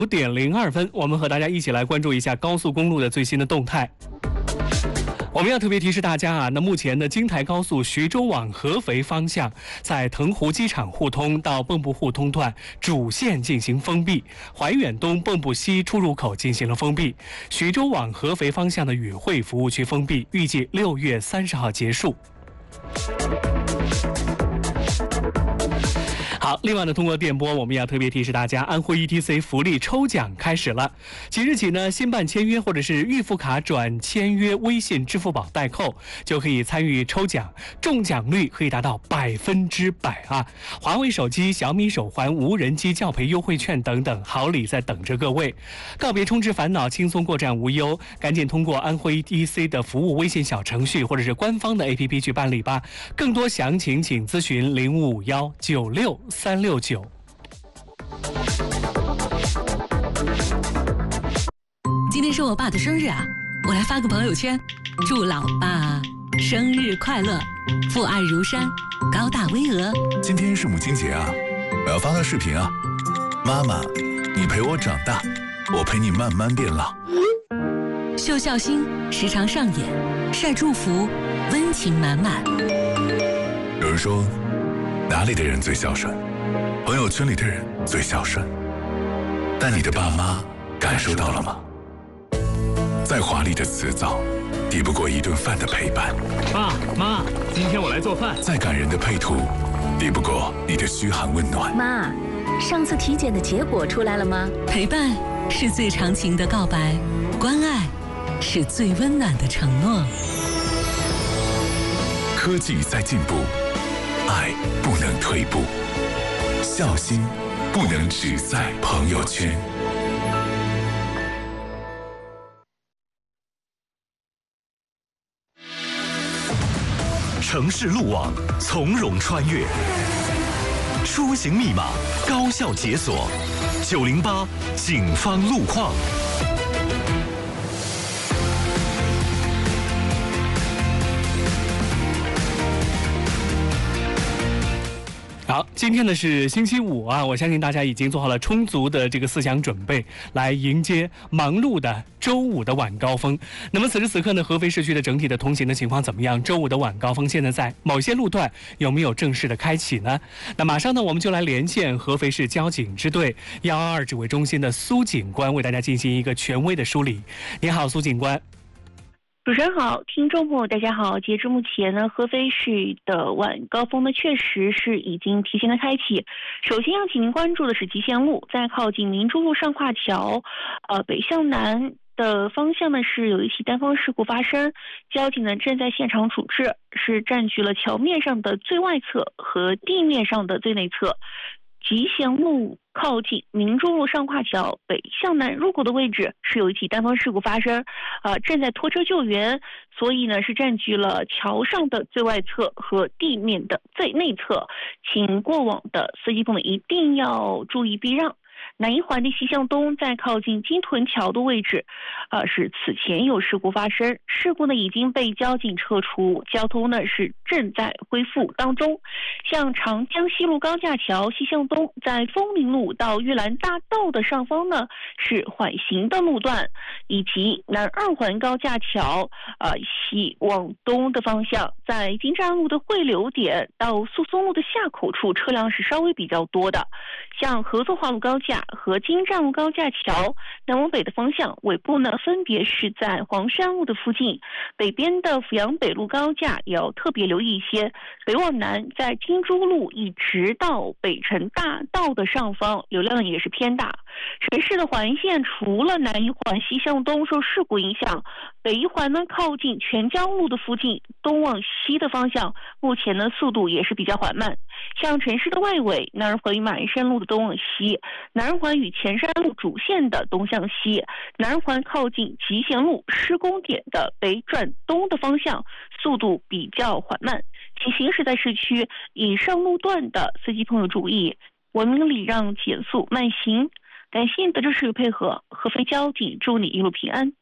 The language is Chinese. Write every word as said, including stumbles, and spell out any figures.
五点零二分，我们和大家一起来关注一下高速公路的最新的动态。我们要特别提示大家啊，那目前的京台高速徐州往合肥方向，在腾湖机场互通到蚌埠互通段主线进行封闭，怀远东蚌埠西出入口进行了封闭，徐州往合肥方向的宇惠服务区封闭，预计六月三十号结束。好，另外呢，通过电波，我们要特别提示大家，安徽 E T C 福利抽奖开始了。即日起呢，新办签约或者是预付卡转签约微信、支付宝代扣，就可以参与抽奖，中奖率可以达到百分之百啊！华为手机、小米手环、无人机教培优惠券等等好礼在等着各位。告别充值烦恼，轻松过站无忧，赶紧通过安徽 E T C 的服务微信小程序或者是官方的 A P P 去办理吧。更多详情请咨询零五五幺九六三六九。 今天是我爸的生日啊，我来发个朋友圈，祝老爸生日快乐，父爱如山，高大巍峨。 今天是母亲节啊，我要发个视频啊，妈妈，你陪我长大，我陪你慢慢变老。 秀孝心时常上演，晒祝福，温情满满。 有人说，哪里的人最孝顺？朋友圈里的人最孝顺。但你的爸妈感受到了吗？再华丽的辞藻，抵不过一顿饭的陪伴。 爸妈，今天我来做饭。 再感人的配图，抵不过你的嘘寒问暖。 妈，上次体检的结果出来了吗？ 陪伴是最长情的告白，关爱是最温暖的承诺。 科技在进步，爱不能退步，孝心不能只在朋友圈。 城市路网从容穿越，出行密码高效解锁。九零八警方路况。 好，今天呢是星期五啊，我相信大家已经做好了充足的这个思想准备，来迎接忙碌的周五的晚高峰。那么此时此刻呢，合肥市区的整体的通行的情况怎么样？周五的晚高峰现在在某些路段有没有正式的开启呢？那马上呢，我们就来连线合肥市交警支队一二二指挥中心的苏警官，为大家进行一个权威的梳理。你好，苏警官。 主持人好，听众朋友大家好。截至目前呢，合肥市的晚高峰呢确实是已经提前的开启。首先要请您关注的是吉祥路，在靠近明珠路上跨桥，呃北向南的方向呢是有一起单方事故发生，交警呢正在现场处置，是占据了桥面上的最外侧和地面上的最内侧。吉祥路靠近明珠路上跨桥北向南入口的位置是有一起单方事故发生，呃，正在拖车救援，所以呢是占据了桥上的最外侧和地面的最内侧，请过往的司机朋友一定要注意避让。南一环的西向东，在靠近金屯桥的位置，呃，是此前有事故发生，事故呢已经被交警撤除，交通呢是正在恢复当中。像长江西路高架桥西向东，在枫林路到玉兰大道的上方呢是缓行的路段，以及南二环高架桥，呃，西往东的方向，在金站路的汇流点到宿松路的下口处，车辆是稍微比较多的。像合作化路高架和金站路高架桥南往北的方向，尾部呢分别是在黄山路的附近，北边的阜阳北路高架也要特别留意一些。北往南，在金珠路一直到北辰大道的上方，流量也是偏大。城市的环线除了南一环西向东受事故影响，北一环呢靠近全江路的附近，东往西的方向目前呢速度也是比较缓慢。像城市的外围，南二环与马鞍山路的东往西，南二环与前山路主线的东向西，南二环靠近集贤路施工点的北转东的方向速度比较缓慢，请行驶在市区以上路段的司机朋友注意，文明礼让，减速慢行。感谢你的支持与配合，合肥交警祝你一路平安。